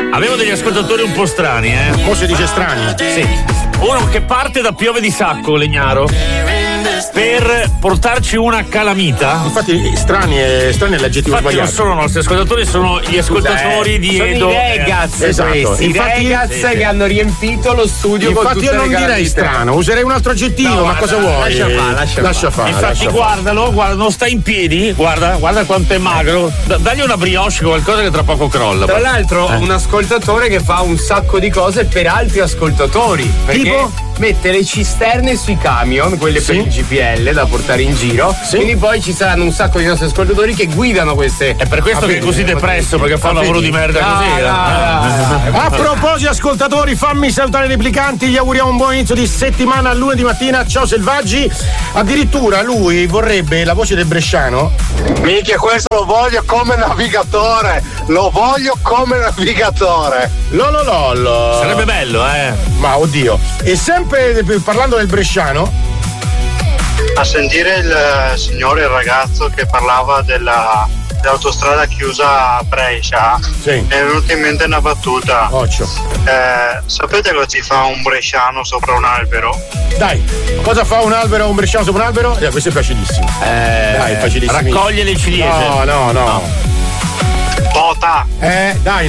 Avevo degli ascoltatori un po' strani, Mo si dice strani? Sì. Uno che parte da Piove di Sacco, Legnaro, per portarci una calamita. Infatti strani è l'aggettivo Infatti sbagliato. non sono i nostri ascoltatori, sono gli ascoltatori di sono Edo. i ragazzi, esatto. i ragazzi che hanno riempito lo studio con Infatti tutte io non le direi calamite. strano, userei un altro aggettivo, No, ma guarda, cosa vuoi? lascia fare. Infatti guardalo, non sta in piedi, guarda quanto è magro. Dagli una brioche, qualcosa che tra poco crolla. Tra l'altro un ascoltatore che fa un sacco di cose per altri ascoltatori. Perché Tipo? mette le cisterne sui camion, quelle per il GPL da portare in giro. Quindi poi ci saranno un sacco di nostri ascoltatori che guidano queste. È per questo che è così depresso, perché fa un lavoro di merda così. A proposito, ascoltatori, fammi salutare i replicanti, gli auguriamo un buon inizio di settimana, lunedì mattina. Ciao selvaggi. Addirittura lui vorrebbe la voce del bresciano. Minchia, questo lo voglio come navigatore. Lololol. Sarebbe bello, Ma oddio. E sempre parlando del bresciano. A sentire il signore, il ragazzo che parlava dell'autostrada chiusa a Brescia, Sì. mi è venuta in mente una battuta. Occhio. Sapete cosa ci fa un bresciano sopra un albero? Dai, cosa fa un bresciano sopra un albero? Questo è facilissimo. Dai, facilissimo. raccoglie le ciliegie. No. Bota. Dai,